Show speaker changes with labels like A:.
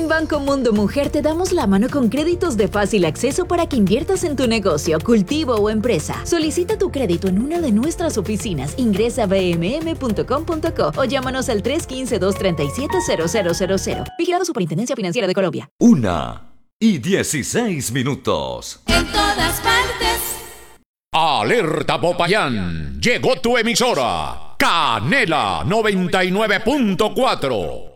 A: En Banco Mundo Mujer te damos la mano con créditos de fácil acceso para que inviertas en tu negocio, cultivo o empresa. Solicita tu crédito en una de nuestras oficinas. Ingresa a bmm.com.co o llámanos al 315-237-0000. Vigilado Superintendencia Financiera de Colombia.
B: 1:16.
C: En todas partes.
D: Alerta Popayán. Llegó tu emisora. Canela 99.4.